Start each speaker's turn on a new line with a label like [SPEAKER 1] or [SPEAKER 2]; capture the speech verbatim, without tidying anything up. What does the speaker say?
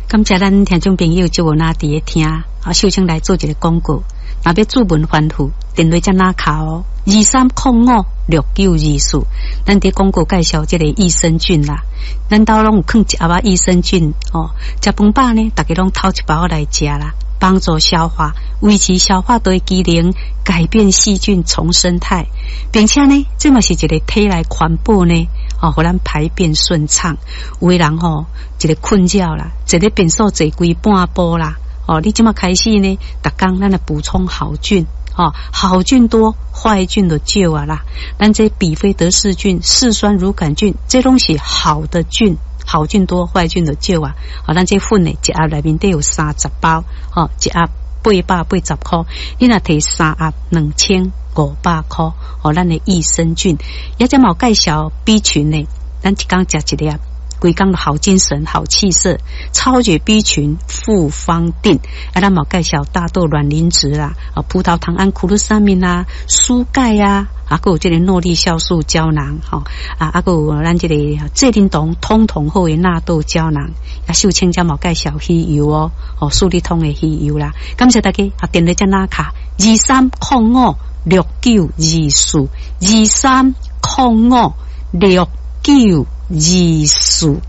[SPEAKER 1] 感谢咱听众朋友就有那伫咧听啊，秀清来做一个广告。若要注文反复，电话才哪卡哦，二三零五六九二四。咱伫广告介绍这个益生菌啦，咱兜拢有放一盒益生菌哦。食饭饱呢，大家拢偷一包来食啦，帮助消化，维持消化道机能，改变细菌重生态，并且呢，这嘛是一个体内环保呢。哦，互咱排便顺畅。有的人吼、哦，一个困扰啦，一个便所坐规半晡啦。哦，你即马开始呢，逐工咱来补充好菌。哦，好菌多，坏菌就少啊啦。咱这比菲德氏菌、嗜酸乳杆菌，这拢是好的菌，好菌多，坏菌就少啊。哦，咱这粉呢，一盒内面都有三十包，哦，一盒八百八十块，你若摕三盒两千五百块，哦，咱的益生菌，也只冇介绍 B 群呢，咱一工食一粒。规工好精神、好气色，超绝 B 群复方定，啊，咱冇介绍大豆卵磷脂啦，啊，葡萄糖胺库鲁沙明啦，蔬钙啊，啊，还有这个诺丽酵素胶囊，吼、哦，啊，还有咱这个蔗灵酮通通好的纳豆胶囊，啊，秀清才冇介绍鱼油哦，哦，素利通的鱼油啦，感谢大家，啊，电话只哪卡二三零五六九二四，二三零五六九二四。